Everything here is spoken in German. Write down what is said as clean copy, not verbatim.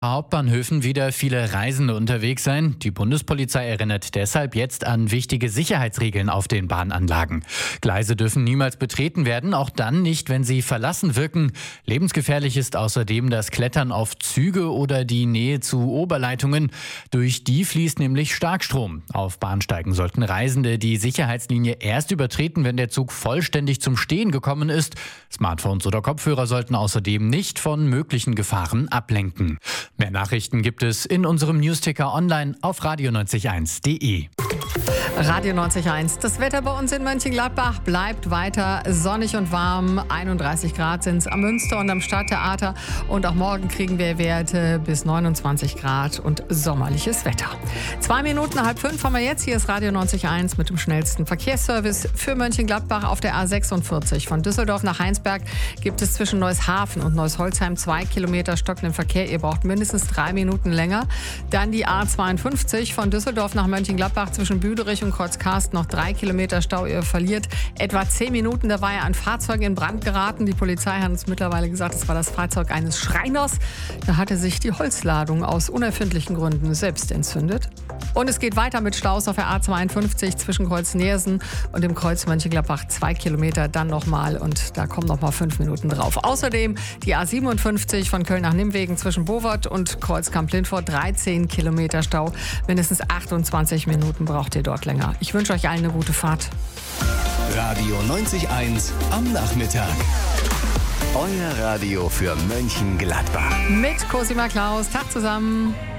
Hauptbahnhöfen wieder viele Reisende unterwegs sein. Die Bundespolizei erinnert deshalb jetzt an wichtige Sicherheitsregeln auf den Bahnanlagen. Gleise dürfen niemals betreten werden, auch dann nicht, wenn sie verlassen wirken. Lebensgefährlich ist außerdem das Klettern auf Züge oder die Nähe zu Oberleitungen. Durch die fließt nämlich Starkstrom. Auf Bahnsteigen sollten Reisende die Sicherheitslinie erst übertreten, wenn der Zug vollständig zum Stehen gekommen ist. Smartphones oder Kopfhörer sollten außerdem nicht von möglichen Gefahren ablenken. Mehr Nachrichten gibt es in unserem Newsticker online auf radio901.de. Radio 90.1. Das Wetter bei uns in Mönchengladbach bleibt weiter sonnig und warm. 31 Grad sind es am Münster und am Stadttheater. Und auch morgen kriegen wir Werte bis 29 Grad und sommerliches Wetter. 2 Minuten, 4:30 haben wir jetzt. Hier ist Radio 90.1 mit dem schnellsten Verkehrsservice für Mönchengladbach auf der A46. Von Düsseldorf nach Heinsberg gibt es zwischen Neushafen und Neusholzheim 2 Kilometer stockenden Verkehr. Ihr braucht mindestens 3 Minuten länger. Dann die A52 von Düsseldorf nach Mönchengladbach zwischen Büderich und Kreuzkarsten noch 3 Kilometer Stau. Ihr verliert etwa 10 Minuten. Da war ja ein Fahrzeug in Brand geraten. Die Polizei hat uns mittlerweile gesagt, es war das Fahrzeug eines Schreiners. Da hatte sich die Holzladung aus unerfindlichen Gründen selbst entzündet. Und es geht weiter mit Staus auf der A52 zwischen Kreuz Neersen und dem Kreuz Mönchengladbach 2 Kilometer dann nochmal und da kommen nochmal 5 Minuten drauf. Außerdem die A57 von Köln nach Nimwegen zwischen Bovert und Kreuz Kamp-Lindfort 13 Kilometer Stau. Mindestens 28 Minuten braucht ihr dort länger. Ich wünsche euch allen eine gute Fahrt. Radio 90.1 am Nachmittag. Euer Radio für Mönchengladbach. Mit Cosima Klaus. Tag zusammen.